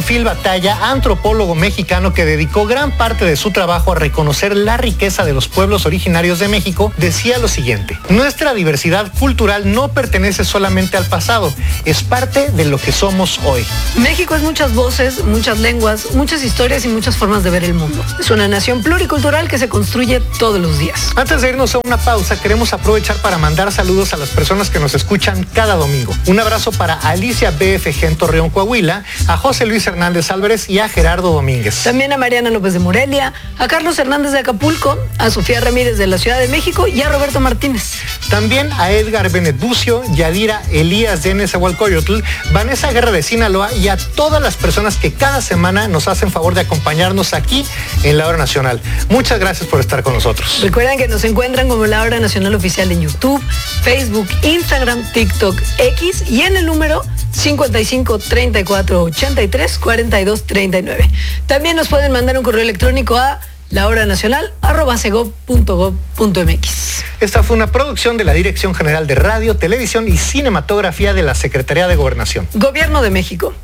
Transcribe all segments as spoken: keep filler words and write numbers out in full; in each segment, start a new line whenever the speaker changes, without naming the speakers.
Bonfil Batalla, antropólogo mexicano que dedicó gran parte de su trabajo a reconocer la riqueza de los pueblos originarios de México, decía lo siguiente: nuestra diversidad cultural no pertenece solamente al pasado, es parte de lo que somos hoy.
México es muchas voces, muchas lenguas, muchas historias y muchas formas de ver el mundo. Es una nación pluricultural que se construye todos los días.
Antes de irnos a una pausa, queremos aprovechar para mandar saludos a las personas que nos escuchan cada domingo. Un abrazo para Alicia B F G en Torreón, Coahuila, a José Luis Hernández Álvarez y a Gerardo Domínguez.
También a Mariana López de Morelia, a Carlos Hernández de Acapulco, a Sofía Ramírez de la Ciudad de México y a Roberto Martínez.
También a Edgar Benet Bucio, Yadira Elías de Nezahualcóyotl, Vanessa Guerra de Sinaloa y a todas las personas que cada semana nos hacen favor de acompañarnos aquí en La Hora Nacional. Muchas gracias por estar con nosotros.
Recuerden que nos encuentran como La Hora Nacional Oficial en YouTube, Facebook, Instagram, TikTok, X y en el número cincuenta y cinco, treinta y cuatro, ochenta y tres, cuarenta y dos, treinta y nueve. También nos pueden mandar un correo electrónico a lahoranacional arroba segov punto gov punto mx.
Esta fue una producción de la Dirección General de Radio, Televisión y Cinematografía de la Secretaría de Gobernación.
Gobierno de México.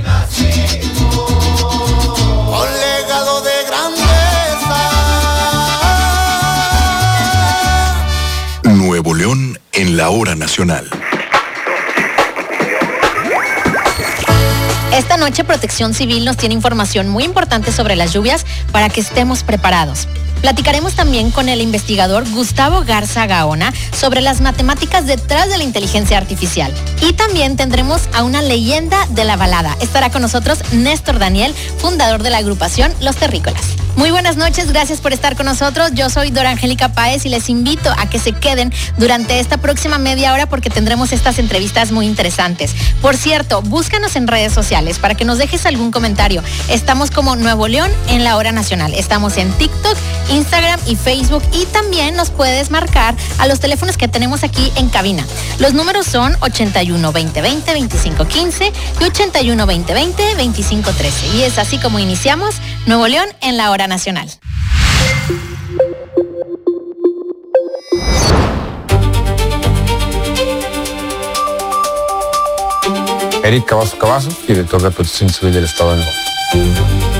Con legado de grandeza.
Nuevo León en La Hora Nacional.
Esta noche Protección Civil nos tiene información muy importante sobre las lluvias para que estemos preparados. Platicaremos también con el investigador Gustavo Garza Gaona sobre las matemáticas detrás de la inteligencia artificial. Y también tendremos a una leyenda de la balada. Estará con nosotros Néstor Daniel, fundador de la agrupación Los Terrícolas. Muy buenas noches, gracias por estar con nosotros. Yo soy Dora Angélica Páez y les invito a que se queden durante esta próxima media hora porque tendremos estas entrevistas muy interesantes. Por cierto, búscanos en redes sociales para que nos dejes algún comentario. Estamos como Nuevo León en La Hora Nacional. Estamos en TikTok, Instagram y Facebook y también nos puedes marcar a los teléfonos que tenemos aquí en cabina. Los números son ochenta y uno, veinte, veinte, veinticinco, quince y ochenta y uno, veinte, veinte, veinticinco, trece. Y es así como iniciamos Nuevo León en La Hora Nacional.
Eric Cavazos Cavazos, director de Protección Civil del Estado de Nuevo León.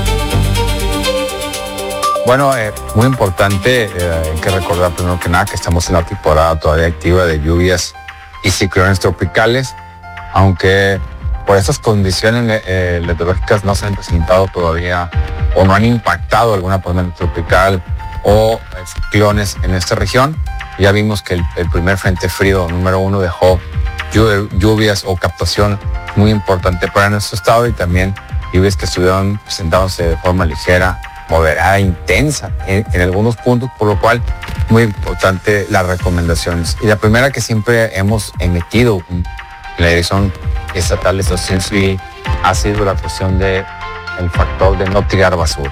Bueno, eh, muy importante, eh, hay que recordar primero que nada que estamos en la temporada todavía activa de lluvias y ciclones tropicales, aunque por estas condiciones eh, meteorológicas no se han presentado todavía o no han impactado alguna tormenta tropical o eh, ciclones en esta región. Ya vimos que el, el primer frente frío número uno dejó lluvias o captación muy importante para nuestro estado y también lluvias que estuvieron presentándose de forma ligera, moderada, intensa en, en algunos puntos, por lo cual muy importante las recomendaciones. Y la primera que siempre hemos emitido en la Dirección Estatal de Protección Civil ha sido la cuestión de el factor de no tirar basura.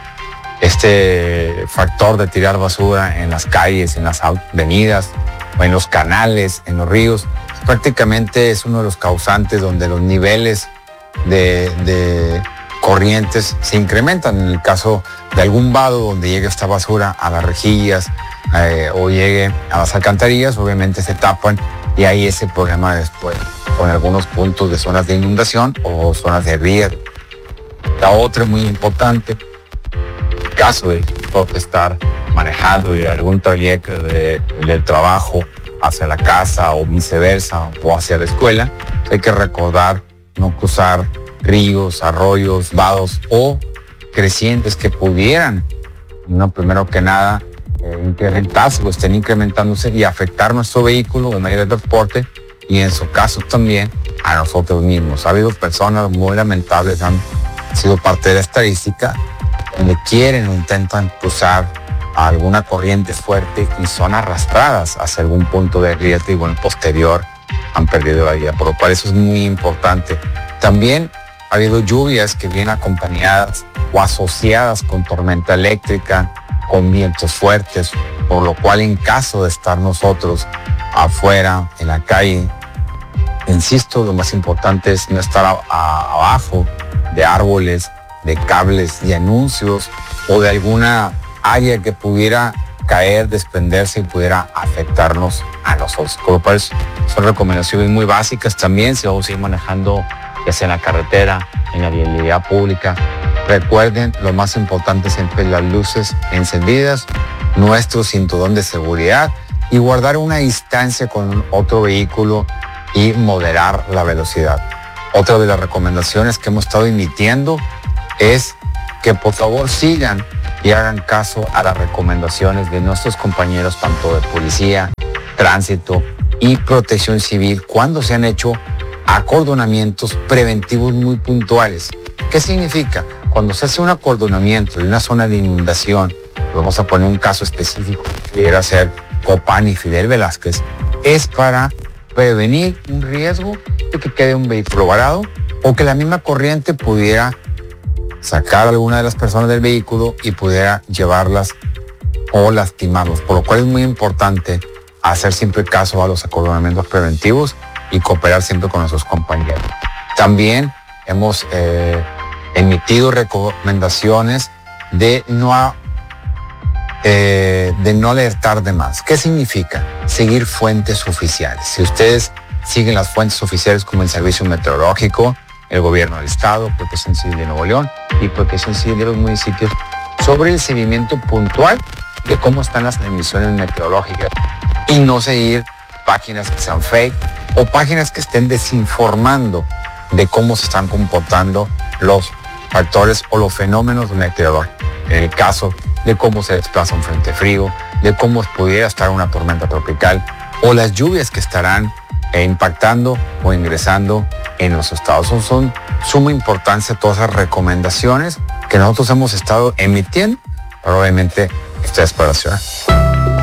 Este factor de tirar basura en las calles, en las avenidas, o en los canales, en los ríos, prácticamente es uno de los causantes donde los niveles de, de corrientes se incrementan. En el caso de algún vado donde llegue esta basura a las rejillas eh, o llegue a las alcantarillas, obviamente se tapan y hay ese problema después con algunos puntos de zonas de inundación o zonas de riego. La otra muy importante, en caso de estar manejando y algún trayecto de, del trabajo hacia la casa o viceversa o hacia la escuela, hay que recordar no cruzar ríos, arroyos, vados o crecientes que pudieran, no primero que nada, eh, incrementarse o estén incrementándose y afectar nuestro vehículo de medio de transporte y en su caso también a nosotros mismos. Ha habido personas muy lamentables, han sido parte de la estadística, donde quieren o intentan cruzar a alguna corriente fuerte y son arrastradas hacia algún punto de riesgo y bueno, posterior han perdido la vida, por lo cual eso es muy importante. También ha habido lluvias que vienen acompañadas o asociadas con tormenta eléctrica, con vientos fuertes, por lo cual en caso de estar nosotros afuera, en la calle, insisto, lo más importante es no estar a, a, abajo de árboles, de cables, de anuncios o de alguna área que pudiera caer, desprenderse y pudiera afectarnos a nosotros. Con lo cual son recomendaciones muy básicas también si vamos a ir manejando ya sea en la carretera, en la vialidad pública. Recuerden, lo más importante siempre, las luces encendidas, nuestro cinturón de seguridad y guardar una distancia con otro vehículo y moderar la velocidad. Otra de las recomendaciones que hemos estado emitiendo es que por favor sigan y hagan caso a las recomendaciones de nuestros compañeros tanto de policía, tránsito y protección civil cuando se han hecho acordonamientos preventivos muy puntuales. ¿Qué significa? Cuando se hace un acordonamiento en una zona de inundación, vamos a poner un caso específico, pudiera ser Copán y Fidel Velázquez, es para prevenir un riesgo de que quede un vehículo varado o que la misma corriente pudiera sacar a alguna de las personas del vehículo y pudiera llevarlas o lastimarlos, por lo cual es muy importante hacer siempre caso a los acordonamientos preventivos y cooperar siempre con nuestros compañeros. También hemos eh, emitido recomendaciones de no, eh, de no alertar de más. ¿Qué significa? Seguir fuentes oficiales. Si ustedes siguen las fuentes oficiales como el Servicio Meteorológico, el Gobierno del Estado, Protección Civil de Nuevo León y Protección Civil de los municipios, sobre el seguimiento puntual de cómo están las emisiones meteorológicas y no seguir páginas que sean fake o páginas que estén desinformando de cómo se están comportando los factores o los fenómenos meteorológicos. En el caso de cómo se desplaza un frente frío, de cómo pudiera estar una tormenta tropical o las lluvias que estarán eh, impactando o ingresando en los estados. Son, son suma importancia todas esas recomendaciones que nosotros hemos estado emitiendo, pero obviamente esta es para la ciudad.